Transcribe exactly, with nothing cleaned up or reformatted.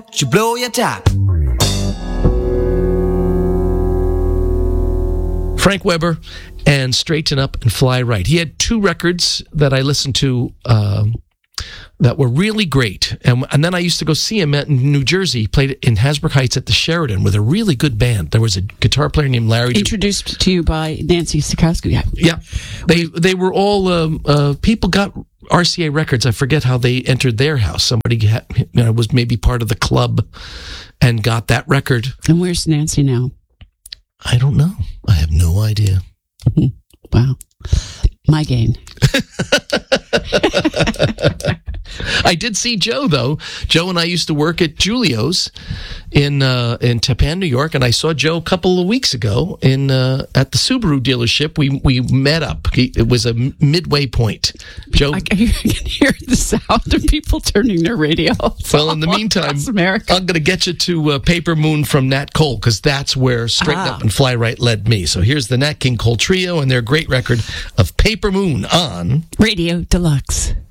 You blow your top. Frank Weber and Straighten Up and Fly Right. He had two records that I listened to um, that were really great. And, and then I used to go see him in New Jersey. He played in Hasbrook Heights at the Sheridan with a really good band. There was a guitar player named Larry. Introduced to you by Nancy Sikowski. Yeah. Yeah. They, they were all, um, uh, people got R C A Records. I forget how they entered their house. Somebody had, you know, was maybe part of the club and got that record. And where's Nancy now? I don't know. I have no idea. Wow. My gain. I did see Joe, though. Joe and I used to work at Julio's in uh, in Tappan, New York, and I saw Joe a couple of weeks ago in uh, at the Subaru dealership. We we met up. He, it was a midway point. Joe, I can hear the sound of people turning their radio. Well, in the meantime, America. I'm going to get you to uh, Paper Moon from Nat Cole, because that's where Straighten Ah. Up and Fly Right led me. So here's the Nat King Cole Trio and their great record of Paper Moon on Radio Deluxe.